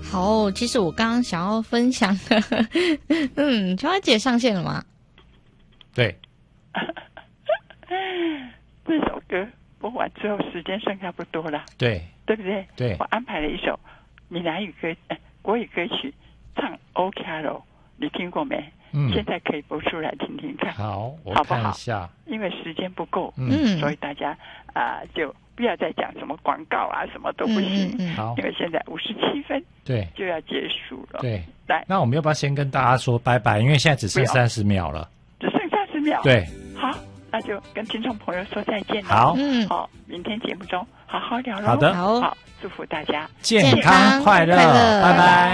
好，其实我刚刚想要分享的，秋花姐上线了吗？ 对， 这首歌播完之后，时间剩下不多了， 对， 对不对？ 对我安排了一首闽南语歌、国语歌曲，唱《O Carol》，你听过没？现在可以播出来听听看， 好，我好不好？ 看一下， 因为时间不够， 嗯所以大家就不要再讲什么广告啊，什么都不行。 好， 因为现在57分， 对， 就要结束了。 对， 来， 那我们要不要先跟大家说拜拜？因为现在只剩不要 30秒了。 只剩30秒。 对， 好，那就跟听众朋友说再见了。 好， 好，明天节目中好好聊喽。 好的， 好，祝福大家健康快乐，拜拜。